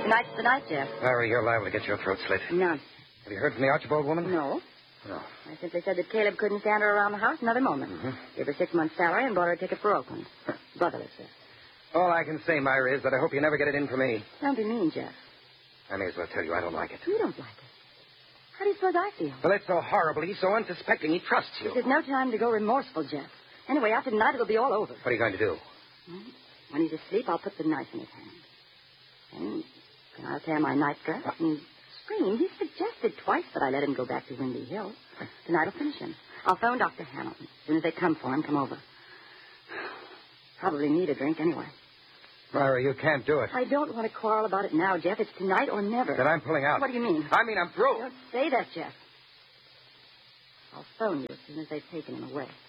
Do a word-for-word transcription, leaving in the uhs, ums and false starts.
Tonight's the night, Jeff. Larry, you're liable to get your throat slit. None. Have you heard from the Archibald woman? No. No. I simply said that Caleb couldn't stand her around the house another moment. Mm-hmm. Gave her six months' salary and bought her a ticket for Oakland. Brotherless, sir. All I can say, Myra, is that I hope you never get it in for me. Don't be mean, Jeff. I may as well tell you I don't like it. You don't like it. How do you suppose I feel? Well, it's so horrible. He's so unsuspecting. He trusts you. There's no time to go remorseful, Jeff. Anyway, after tonight, it'll be all over. What are you going to do? When he's asleep, I'll put the knife in his hand. And then I'll tear my nightdress and scream. He suggested twice that I let him go back to Windy Hill. Tonight I'll finish him. I'll phone Doctor Hamilton. As soon as they come for him, come over. Probably need a drink anyway. Myra, you can't do it. I don't want to quarrel about it now, Jeff. It's tonight or never. Then I'm pulling out. What do you mean? I mean I'm through. Don't say that, Jeff. I'll phone you as soon as they've taken him away.